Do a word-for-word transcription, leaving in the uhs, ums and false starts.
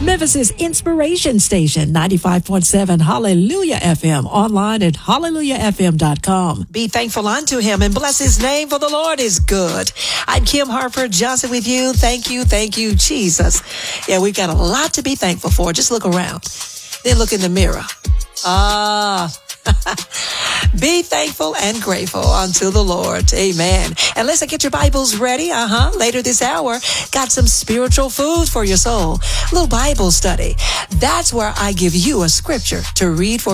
Memphis' Inspiration Station, ninety-five point seven Hallelujah F M, online at hallelujah f m dot com. Be thankful unto him and bless his name, for the Lord is good. I'm Kim Harper Johnson with you. Thank you, thank you, Jesus. Yeah, we've got a lot to be thankful for. Just look around. Then look in the mirror. Ah, be thankful and grateful unto the Lord. Amen. And let's get your Bibles ready. Uh-huh. Later this hour, got some spiritual food for your soul. A little Bible study. That's where I give you a scripture to read for